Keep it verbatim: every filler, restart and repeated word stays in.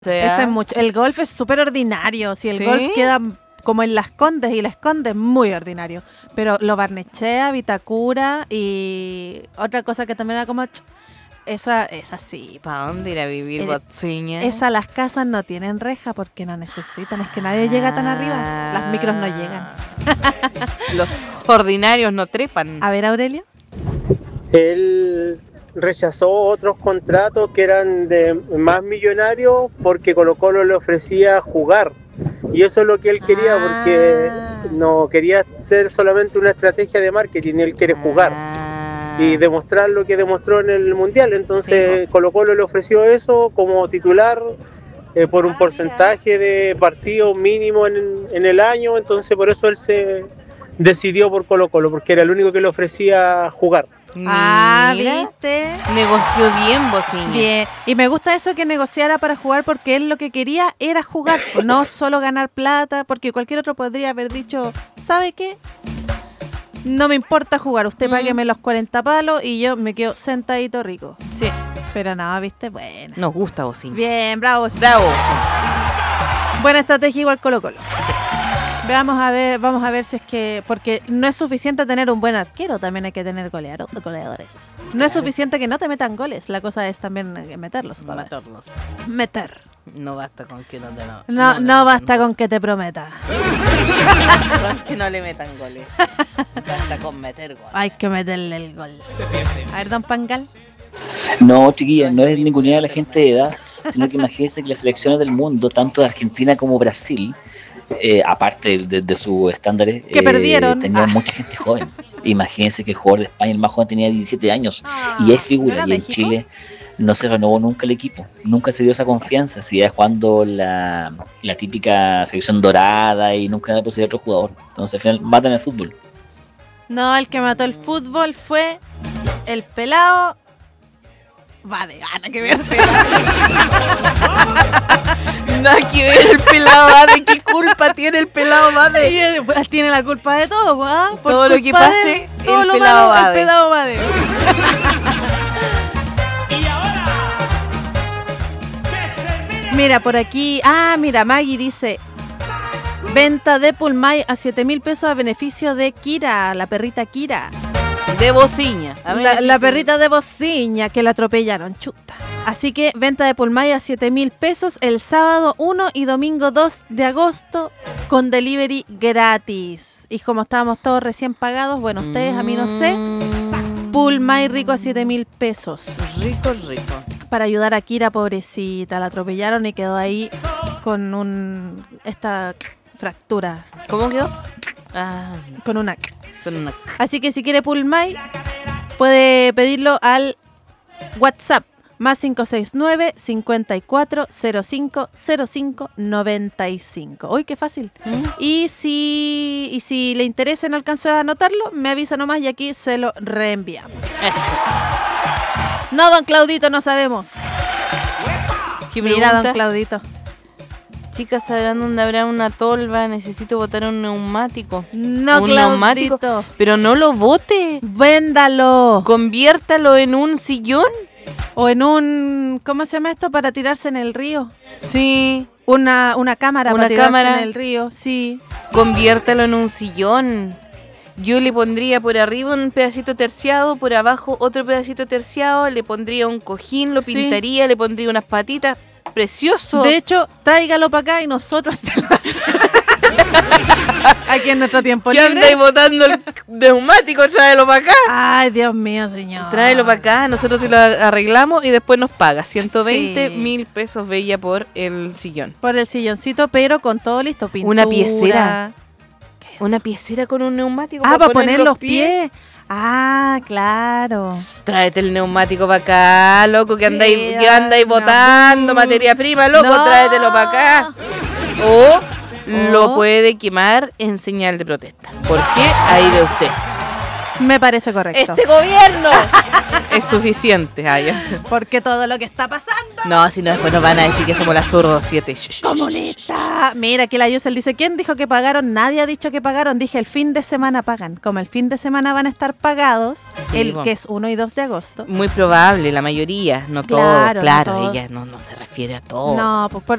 Ese es mucho. El golf es súper ordinario. Si el ¿Sí? golf queda como en Las Condes, y Las Condes muy ordinario. Pero lo Barnechea, Vitacura y otra cosa que también era como... ch, esa es así. ¿Para dónde ir a vivir, El- Botsiña? Esa, las casas no tienen reja porque no necesitan. Es que nadie llega tan arriba. Las micros no llegan. Los ordinarios no trepan. A ver, Aurelio. Él rechazó otros contratos que eran de más millonarios porque Colo Colo le ofrecía jugar. Y eso es lo que él quería, porque Ah. no quería ser solamente una estrategia de marketing, él quiere jugar Ah. y demostrar lo que demostró en el Mundial. Entonces Colo Colo le ofreció eso como titular eh, por un porcentaje de partidos mínimo en, en el año. Entonces por eso él se decidió por Colo Colo, porque era el único que le ofrecía jugar. Ah, Mira, ¿viste? negoció bien, Botsiña. Bien. Y me gusta eso que negociara para jugar, porque él lo que quería era jugar, no solo ganar plata, porque cualquier otro podría haber dicho, ¿sabe qué? No me importa jugar, usted Mm. págueme los cuarenta palos y yo me quedo sentadito rico. Sí, Pero no, ¿viste? Bueno. nos gusta, Botsiña. Bien, bravo. Bravo. Buena estrategia igual Colo Colo. Veamos a ver, vamos a ver si es que, porque no es suficiente tener un buen arquero, también hay que tener goleador- goleadores. No es suficiente que no te metan goles, la cosa es también eh, meterlos goles. Matarlos. Meter. No basta con que no te no. No, le no metan basta goles. con que te prometa. Con que no le metan goles. Basta con meter goles. Hay que meterle el gol. A ver, don Pangal. No, chiquillas, no es ninguna de la gente de edad, sino que imagínense que las selecciones del mundo, tanto de Argentina como Brasil, eh, aparte de, de, de sus estándares, Que perdieron. tenían Ah. mucha gente joven. Imagínense que el jugador de España, el más joven, tenía diecisiete años. Ah, Y hay figura, ¿no era y en México? Chile no se renovó nunca el equipo, nunca se dio esa confianza, si es cuando la, la típica selección dorada y nunca le posible otro jugador. Entonces al final matan el fútbol. No, el que mató el fútbol fue el pelado. Va de gana que ver. Nada que ver el pelado Bade. ¿Qué culpa tiene el pelado Bade? Y, eh, pues, tiene la culpa de todo, ¿ah? Por Todo lo culpa que pase, de él, todo el lo pelado malo, Bade. el pelado Bade. Mira, por aquí. Ah, mira, Maggie dice: venta de Pulmay a siete mil pesos a beneficio de Kira, la perrita Kira. De Botsiña. A ver, La, la dice- perrita de Bociña que la atropellaron, chuta. Así que venta de Pulmay a siete mil pesos el sábado uno y domingo dos de agosto con delivery gratis. Y como estábamos todos recién pagados, bueno, ustedes, a mí no sé, Mm, Pulmay rico a siete mil pesos. Rico, rico. Para ayudar a Kira, pobrecita, la atropellaron y quedó ahí con un esta fractura, ¿Cómo quedó? Ah, con una... con una... Así que si quiere Pulmay, puede pedirlo al WhatsApp más cinco seis nueve, cincuenta y cuatro, cero cinco, cero cinco, noventa y cinco. Uy, qué fácil. ¿Mm? Y si, y si le interesa y no alcanzó a anotarlo, me avisa nomás y aquí se lo reenviamos. Eso. No, don Claudito, no sabemos. ¿Qué Mira, pregunta? don Claudito. Chicas, ¿sabrán dónde habrá una tolva? Necesito botar un neumático. No, un Claudito. neumático. Pero no lo bote. Véndalo. Conviértalo en un sillón. O en un... ¿Cómo se llama esto? Para tirarse en el río. Sí. Una, una cámara Una para tirarse cámara. en el río, sí. Conviértalo en un sillón. Yo le pondría por arriba un pedacito terciado, por abajo otro pedacito terciado, le pondría un cojín, lo Sí. pintaría, le pondría unas patitas. Precioso. De hecho, tráigalo para acá y nosotros se lo aquí en nuestro tiempo ¿Qué libre. andáis botando el neumático? Tráelo para acá. Ay, Dios mío, señor. Tráelo para acá, nosotros te lo arreglamos y después nos paga ciento veinte Sí. mil pesos bella por el sillón. Por el silloncito, pero con todo listo. Pintura. Una piecera. Una piecera con un neumático. Ah, para poner los pies. Ah, claro. Pss, Tráete el neumático para acá, loco, que andáis, Sí, que andáis no. botando materia prima, loco, No. tráetelo para acá. O O- lo puede quemar en señal de protesta. ¿Por qué? Ahí ve usted. Me parece correcto. ¡Este gobierno! Es suficiente. Ah, ya. Porque todo lo que está pasando. No, si no, después nos van a decir que somos las zurdos siete. Comunista. Mira, aquí la Yusel dice, ¿quién dijo que pagaron? Nadie ha dicho que pagaron. Dije, el fin de semana pagan. Como el fin de semana van a estar pagados, Sí, el po. que es uno y dos de agosto. Muy probable, la mayoría, no Claro, todo. Claro, no todo. ella no, no se refiere a todo. No, pues por,